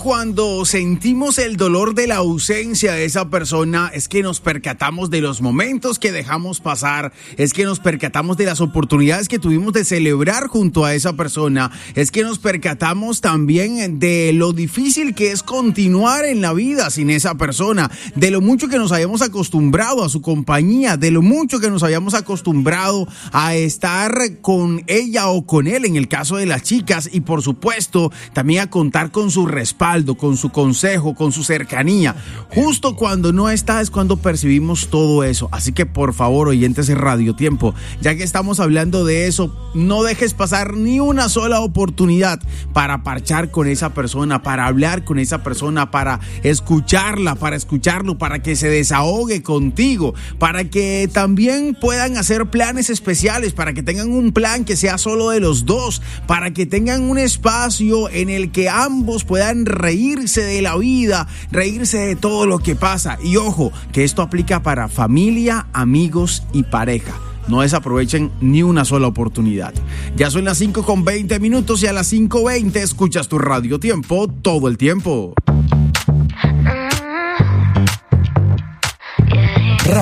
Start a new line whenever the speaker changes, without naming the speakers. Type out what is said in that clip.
cuando sentimos el dolor de la ausencia de esa persona, es que nos percatamos de los momentos que dejamos pasar, es que nos percatamos de las oportunidades que tuvimos de celebrar junto a esa persona, es que nos percatamos también de lo difícil que es continuar en la vida sin esa persona, de lo mucho que nos habíamos acostumbrado a su compañía, de lo mucho que nos habíamos acostumbrado a estar con ella o con él en el caso de las chicas, y por supuesto también a contar con su respaldo, con su consejo, con su cercanía. Justo cuando no está es cuando percibimos todo eso. Así que por favor, oyentes de Radio Tiempo, ya que estamos hablando de eso, no dejes pasar ni una sola oportunidad para parchar con esa persona, para hablar con esa persona, para escucharla, para escucharlo, para que se desahogue contigo, para que también puedan hacer planes especiales, para que tengan un plan que sea solo de los dos, para que tengan un espacio en el que ambos puedan reírse de la vida, reírse de todo lo que pasa. Y ojo, que esto aplica para familia, amigos y pareja. No desaprovechen ni una sola oportunidad. Ya son las 5:20 y a las 5:20 escuchas tu Radio Tiempo todo el tiempo.